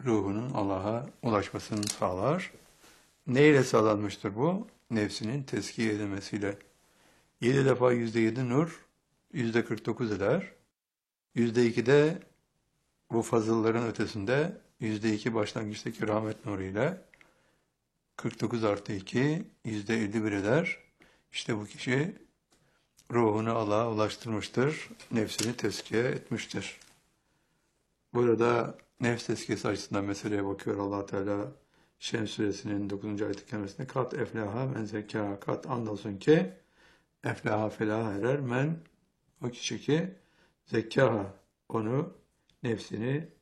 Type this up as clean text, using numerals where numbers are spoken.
ruhunun Allah'a ulaşmasını sağlar. Ne ile sağlanmıştır bu? Nefsinin tezkiye edilmesiyle. 7 defa %7 nur, %49 eder. %2 de bu fazılların ötesinde %2 başlangıçtaki rahmet nuru ile 49 artı 2, %51 eder. İşte bu kişi ruhunu Allah'a ulaştırmıştır, nefsini tezkiye etmiştir. Burada nefs tezkiyesi açısından meseleye bakıyor Allah Teala. Şems suresinin 9. ayet-i kerimesinde kat eflaha men zekâ, kat andolsun ki eflaha felaha erer men, o kişi ki zekâha, onu, nefsini